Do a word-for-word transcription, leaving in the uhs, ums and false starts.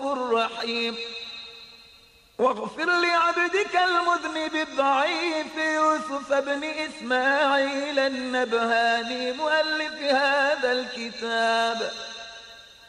رؤوف رحيم. واغفر لعبدك المذنب الضعيف يوسف بن إسماعيل النبهاني مؤلف هذا الكتاب